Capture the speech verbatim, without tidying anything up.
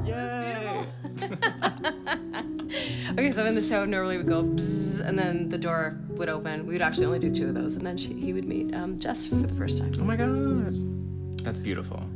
Yay! Okay, so in the show, normally we go bzzz, and then the door would open. We would actually only do two of those, and then she, he would meet um, Jess for the first time. Oh my god. That's beautiful.